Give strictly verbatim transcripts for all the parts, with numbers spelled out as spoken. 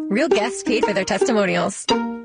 Real guests paid for their testimonials.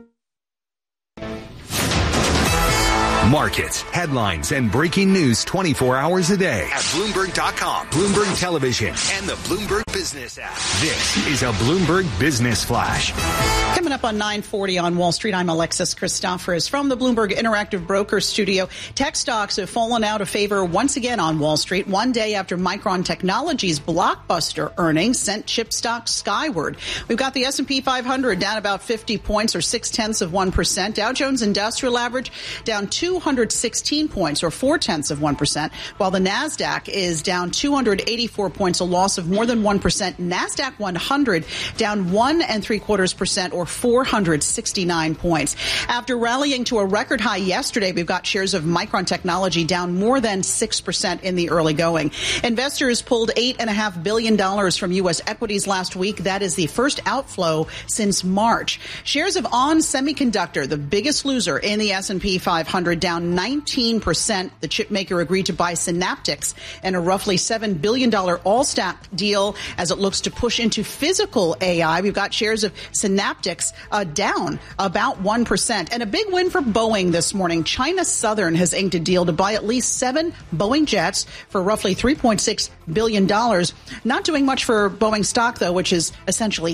Markets, headlines, and breaking news twenty-four hours a day at Bloomberg dot com, Bloomberg Television, and the Bloomberg Business app. This is a Bloomberg Business Flash. Coming up on nine forty on Wall Street, I'm Alexis Christoforous from the Bloomberg Interactive Broker Studio. Tech stocks have fallen out of favor once again on Wall Street, one day after Micron Technology's blockbuster earnings sent chip stocks skyward. We've got the S and P five hundred down about fifty points or six-tenths of one percent. Dow Jones Industrial Average down two hundred sixteen points or four-tenths of one percent, while the NASDAQ is down two hundred eighty-four points, a loss of more than one percent. NASDAQ one hundred down one and three-quarters percent or four hundred sixty-nine points. After rallying to a record high yesterday, we've got shares of Micron Technology down more than six percent in the early going. Investors pulled eight point five billion dollars from U S equities last week. That is the first outflow since March. Shares of ON Semiconductor, the biggest loser in the S and P five hundred, down nineteen percent. The chip maker agreed to buy Synaptics in a roughly seven billion dollars all-stock deal as it looks to push into physical A I. We've got shares of Synaptics uh, down about one percent. And a big win for Boeing this morning. China Southern has inked a deal to buy at least seven Boeing jets for roughly three point six billion dollars. Not doing much for Boeing stock, though, which is essentially